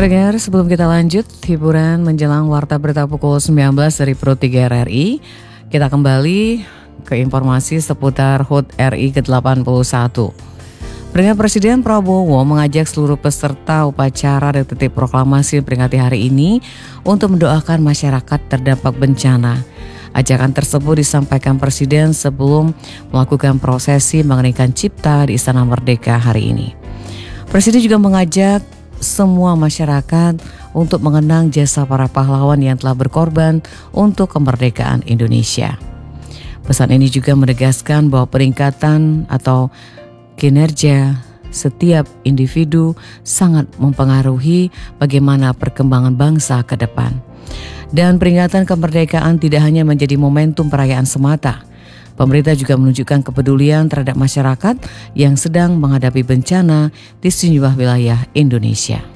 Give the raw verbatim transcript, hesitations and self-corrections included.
Pendengar, sebelum kita lanjut, hiburan menjelang Warta Berita pukul sembilan belas dari Pro tiga R R I. Kita kembali ke informasi seputar H U T R I ke delapan puluh satu. Pendengar, Presiden Prabowo mengajak seluruh peserta upacara detik proklamasi peringati hari ini untuk mendoakan masyarakat terdampak bencana. Ajakan tersebut disampaikan Presiden sebelum melakukan prosesi mengeningkan cipta di Istana Merdeka hari ini. Presiden juga mengajak semua masyarakat untuk mengenang jasa para pahlawan yang telah berkorban untuk kemerdekaan Indonesia. Pesan ini juga menegaskan bahwa peningkatan atau kinerja setiap individu sangat mempengaruhi bagaimana perkembangan bangsa ke depan. Dan peringatan kemerdekaan tidak hanya menjadi momentum perayaan semata. Pemerintah juga menunjukkan kepedulian terhadap masyarakat yang sedang menghadapi bencana di sejumlah wilayah Indonesia.